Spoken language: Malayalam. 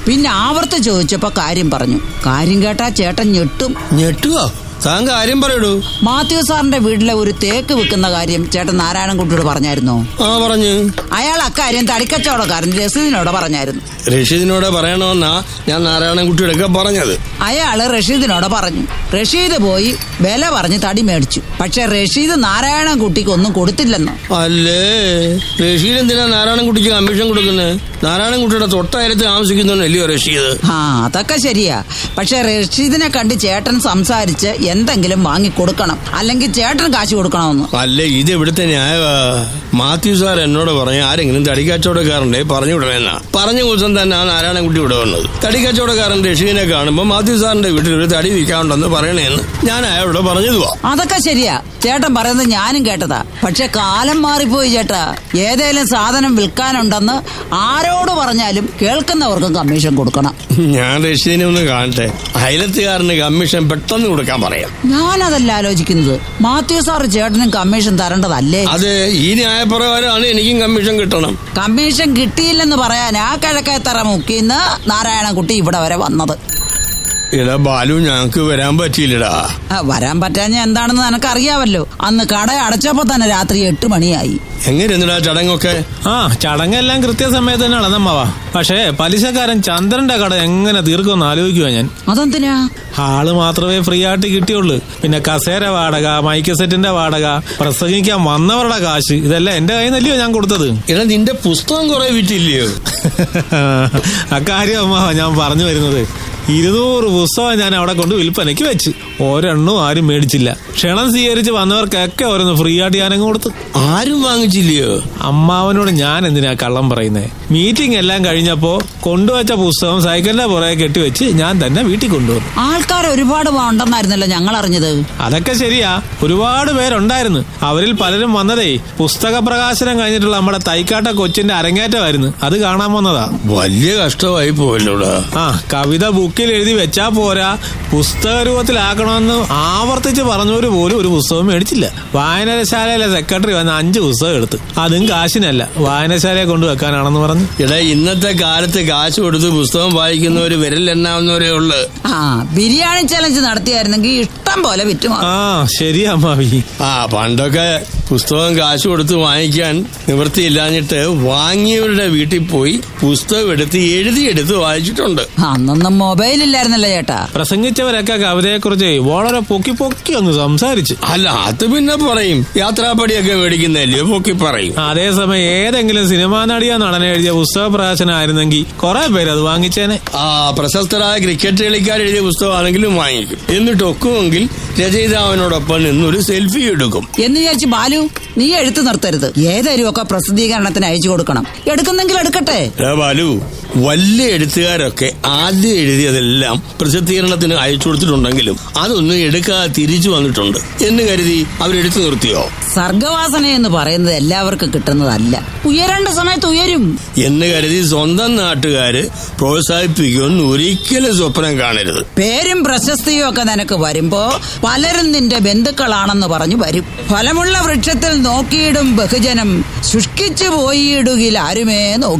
പിന്നെ ആവർത്തി ചോദിച്ചപ്പോ കാര്യം പറഞ്ഞു. കാര്യം കേട്ടാ ചേട്ടൻ ഞെട്ടും. ഞെട്ടുവോ? താൻ കാര്യം പറയൂ. മാത്യു സാറിന്റെ വീട്ടിലെ ഒരു തേക്ക് വിൽക്കുന്ന കാര്യം ചേട്ടൻ നാരായണൻകുട്ടിയോട് പറഞ്ഞായിരുന്നോ? പറഞ്ഞു. അയാൾ അക്കാര്യം തടിക്കച്ചവടക്കാരൻ റഷീദിനോട് പറഞ്ഞായിരുന്നു. റഷീദിനോട് പറയണമെന്നാ ഞാൻ നാരായണൻകുട്ടിയോടൊക്കെ പറഞ്ഞത്. അയാള് റഷീദിനോട് പറഞ്ഞു. റഷീദ് പോയി വില പറഞ്ഞ് തടി മേടിച്ചു. പക്ഷെ റഷീദ് നാരായണൻകുട്ടിക്ക് ഒന്നും കൊടുത്തില്ലെന്നോ. അല്ലേ, റഷീദ് എന്തിനാ നാരായണൻകുട്ടിക്ക് കമ്മീഷൻ കൊടുക്കുന്നത്? നാരായണൻകുട്ടിയുടെ തൊട്ടയലത്ത് താമസിക്കുന്നല്ലോ റഷീദ്. അതൊക്കെ ശരിയാ. പക്ഷെ റഷീദിനെ കണ്ട് ചേട്ടൻ സംസാരിച്ച് എന്തെങ്കിലും വാങ്ങിക്കൊടുക്കണം, അല്ലെങ്കിൽ ചേട്ടൻ കാശ് കൊടുക്കണമെന്ന്. അല്ലേ, ഇത് ഇവിടുത്തെ ന്യായവാ. മാത്യു സാർ എന്നോട് പറഞ്ഞു ആരെങ്കിലും തടിക്കച്ചവടക്കാരന്റെ പറഞ്ഞു വിടണമെന്നാ. പറഞ്ഞ ദിവസം തന്നെ ആ നാരായണൻകുട്ടി ഇവിടെ വന്നത്. തടിക്കച്ചവടക്കാരൻ റഷീദിനെ കാണുമ്പോ മാത്യു സാറിന്റെ വീട്ടിൽ ഒരു തടി വിൽക്കാനുണ്ടെന്ന് പറയണേന്ന് ഞാൻ അയാളോട് പറഞ്ഞതുവാ. അതൊക്കെ ശരിയാ, ചേട്ടൻ പറയുന്നത് ഞാനും കേട്ടതാ. പക്ഷെ കാലം മാറിപ്പോയി ചേട്ടാ. ഏതേലും സാധനം വിൽക്കാനുണ്ടെന്ന് ആരോട് പറഞ്ഞാലും കേൾക്കുന്നവർക്കും കമ്മീഷൻ കൊടുക്കണം. ഞാൻ റഷീദിനെ ഒന്ന് കാണട്ടെ. അയലത്തുകാരന് കമ്മീഷൻ പെട്ടെന്ന് കൊടുക്കാൻ പറയാം. ഞാനതല്ല ആലോചിക്കുന്നത്. മാത്യു സാർ ചേട്ടനും കമ്മീഷൻ തരേണ്ടതല്ലേ? അതെ, ഈ ന്യായപ്രകാരമാണ് എനിക്കും കമ്മീഷൻ കിട്ടണം. കമ്മീഷൻ കിട്ടിയില്ലെന്ന് പറയാൻ ആ കിഴക്കേത്തറ മുക്കിന്ന് നാരായണൻകുട്ടി ഇവിടെ വരെ വന്നത്. ഇടാ ബാലു, ഞങ്ങക്ക് വരാൻ പറ്റിയില്ലടാ. വരാൻ പറ്റാഞ്ഞ എന്താണെന്ന് നിനക്കറിയാവല്ലോ. അന്ന് കട അടച്ചപ്പോ തന്നെ രാത്രി 8 മണിയായി. എങ്ങനെയാ ചടങ്ങൊക്കെ? ചടങ്ങെല്ലാം കൃത്യസമയത്ത് തന്നെ നടന്നമ്മാവാ. പക്ഷേ പലിശക്കാരൻ ചന്ദ്രന്റെ കട എങ്ങനെ തീർക്കുമെന്ന് ആലോചിക്കുവാ ഞാൻ. അതെന്തിനാ? ആള് മാത്രമേ ഫ്രീ ആയിട്ട് കിട്ടിയുള്ളൂ. പിന്നെ കസേര വാടക, മൈക്ക് സെറ്റിന്റെ വാടക, പ്രസംഗിക്കാൻ വന്നവരുടെ കാശ്, ഇതെല്ലാം എന്റെ കയ്യിൽ നിന്നല്ലയോ ഞാൻ കൊടുത്തത്. എടാ, നിന്റെ പുസ്തകം കുറെ വിറ്റില്ലയോ? അക്കാര്യം അമ്മാവാ ഞാൻ പറഞ്ഞു വരുന്നത്. 200 പുസ്തകം ഞാൻ അവിടെ കൊണ്ട് വിൽപ്പനയ്ക്ക് വെച്ച്. ഒരെണ്ണവും ആരും മേടിച്ചില്ല. ക്ഷണം സ്വീകരിച്ച് വന്നവർക്കൊക്കെ ഓരോന്ന് ഫ്രീ ആയിട്ട് ഞാനങ്ങ് കൊടുത്തു. ആരും വാങ്ങിച്ചില്ലയോ? അമ്മാവനോട് ഞാൻ എന്തിനാ കള്ളം പറയുന്നേ? മീറ്റിംഗ് എല്ലാം കഴിഞ്ഞപ്പോ കൊണ്ടുവച്ച പുസ്തകം സൈക്കിളിന്റെ പുറകെ കെട്ടിവെച്ച് ഞാൻ തന്നെ വീട്ടിൽ കൊണ്ടുവന്നു. ആൾക്കാർ ഒരുപാട് ഉണ്ടെന്നായിരുന്നല്ലോ ഞങ്ങൾ അറിഞ്ഞത്. അതൊക്കെ ശരിയാ, ഒരുപാട് പേരുണ്ടായിരുന്നു. അവരിൽ പലരും വന്നതേ പുസ്തക പ്രകാശനം കഴിഞ്ഞിട്ടുള്ള നമ്മുടെ തൈക്കാട്ട കൊച്ചിന്റെ അരങ്ങേറ്റമായിരുന്നു. അത് കാണാൻ വന്നതാ. വലിയ കഷ്ടമായി പോയല്ലോടാ. കവിത ബുക്കിൽ എഴുതി വെച്ചാ പോരാ, പുസ്തക രൂപത്തിലാക്കണമെന്ന് ആവർത്തിച്ച് പറഞ്ഞവര് പോലും ഒരു പുസ്തകം മേടിച്ചില്ല. വായനശാലയിലെ സെക്രട്ടറി വന്ന് 5 പുസ്തകം എടുത്ത്. അതും കാശിനല്ല, വായനശാലയെ കൊണ്ടുവെക്കാനാണെന്ന് പറഞ്ഞു. എടാ, ഇന്നത്തെ കാലത്ത് കാശ് കൊടുത്ത് പുസ്തകം വായിക്കുന്നവര് വിരലെണ്ണാവുന്നവരേ ഉള്ളു. ബിരിയാണി ചലഞ്ച് നടത്തിയായിരുന്നെങ്കിൽ ഇഷ്ടം പോലെ വിറ്റുമാ. ശരിയാ മാവി. പണ്ടൊക്കെ പുസ്തകം കാശ് കൊടുത്ത് വാങ്ങിക്കാൻ നിവൃത്തിയില്ലാഞ്ഞിട്ട് വാങ്ങിയവരുടെ വീട്ടിൽ പോയി പുസ്തകം എടുത്ത് എഴുതിയെടുത്ത് വായിച്ചിട്ടുണ്ട്. അന്നൊന്നും മൊബൈൽ ഇല്ലായിരുന്നല്ലോ ചേട്ടാ. പ്രസംഗിച്ചവരൊക്കെ കവിതയെക്കുറിച്ച് വളരെ പൊക്കി പൊക്കി അങ്ങ് സംസാരിച്ചു. അല്ല, അത് പിന്നെ പറയും. യാത്രാപ്പടിയൊക്കെ മേടിക്കുന്നല്ലേ പൊക്കി പറയും. അതേസമയം ഏതെങ്കിലും സിനിമാ നടിയോ നടനെ എഴുതിയ പുസ്തക പ്രകാശനം ആയിരുന്നെങ്കിൽ കുറെ പേര് അത് വാങ്ങിച്ചേനെ. പ്രശസ്തരായ ക്രിക്കറ്റ് കളിക്കാരെഴുതിയ പുസ്തകമാണെങ്കിലും വാങ്ങിക്കും. എന്നിട്ട് ഒക്കുമെങ്കിൽ രചയിതാവിനോടൊപ്പം നിന്നൊരു സെൽഫി എടുക്കും. എന്ന് വിചാരിച്ച് ബാലു, നീ എഴുത്ത് നിർത്തരുത്. ഏതായാലും ഒക്കെ പ്രസിദ്ധീകരണത്തിന് അയച്ചു കൊടുക്കണം. എടുക്കുന്നെങ്കിൽ എടുക്കട്ടെ. ബാലു, വലിയ എഴുത്തുകാരൊക്കെ ആദ്യം എഴുതിയതെല്ലാം പ്രസിദ്ധീകരണത്തിന് അയച്ചു കൊടുത്തിട്ടുണ്ടെങ്കിലും അതൊന്നും എടുക്കാതെ തിരിച്ചു വന്നിട്ടുണ്ട് എന്ന് കരുതി അവരെടുത്തു നിർത്തിയോ? സർഗവാസന എന്ന് പറയുന്നത് എല്ലാവർക്കും കിട്ടുന്നതല്ല. ഉയരേണ്ട സമയത്ത് ഉയരും എന്ന് കരുതി സ്വന്തം നാട്ടുകാര് പ്രോത്സാഹിപ്പിക്കുമെന്ന് ഒരിക്കലും സ്വപ്നം കാണരുത്. പേരും പ്രശസ്തിയും ഒക്കെ നിനക്ക് വരുമ്പോ പലരും നിന്റെ ബന്ധുക്കളാണെന്ന് പറഞ്ഞു വരും. ഫലമുള്ള വൃക്ഷത്തിൽ നോക്കിയിടും ബഹുജനം, ശുഷ്കിച്ചു പോയിടുകിൽ ആരുമേ നോക്കി